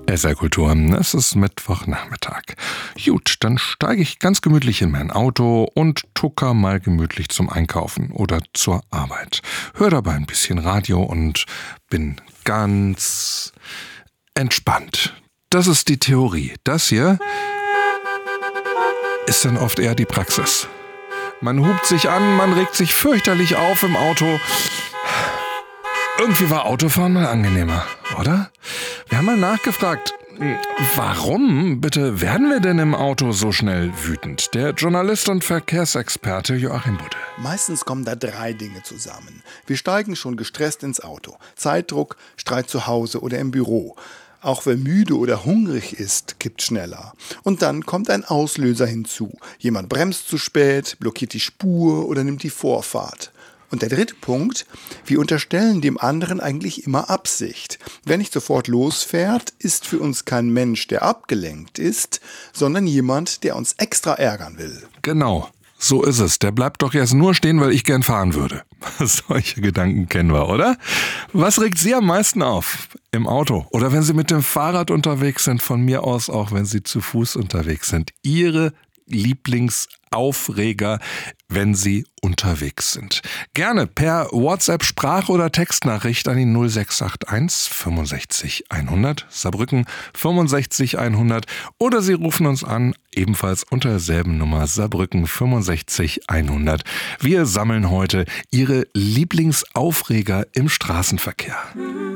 SR Kultur, es ist Mittwochnachmittag. Gut, dann steige ich ganz gemütlich in mein Auto und tucker mal gemütlich zum Einkaufen oder zur Arbeit. Hör dabei ein bisschen Radio und bin ganz entspannt. Das ist die Theorie. Das hier ist dann oft eher die Praxis. Man hupt sich an, man regt sich fürchterlich auf im Auto. Irgendwie war Autofahren mal angenehmer, oder? Wir haben mal nachgefragt, warum bitte werden wir denn im Auto so schnell wütend? Der Journalist und Verkehrsexperte Joachim Budde. Meistens kommen da 3 Dinge zusammen. Wir steigen schon gestresst ins Auto. Zeitdruck, Streit zu Hause oder im Büro. Auch wer müde oder hungrig ist, kippt schneller. Und dann kommt ein Auslöser hinzu. Jemand bremst zu spät, blockiert die Spur oder nimmt die Vorfahrt. Und der 3. Punkt, wir unterstellen dem anderen eigentlich immer Absicht. Wer nicht sofort losfährt, ist für uns kein Mensch, der abgelenkt ist, sondern jemand, der uns extra ärgern will. Genau, so ist es. Der bleibt doch jetzt nur stehen, weil ich gern fahren würde. Solche Gedanken kennen wir, oder? Was regt Sie am meisten auf? Im Auto oder wenn Sie mit dem Fahrrad unterwegs sind, von mir aus auch, wenn Sie zu Fuß unterwegs sind. Ihre Lieblingsaufreger, wenn Sie unterwegs sind. Gerne per WhatsApp, Sprach- oder Textnachricht an die 0681 65 100 Saarbrücken 65 100 oder Sie rufen uns an, ebenfalls unter derselben Nummer Saarbrücken 65 100. Wir sammeln heute Ihre Lieblingsaufreger im Straßenverkehr.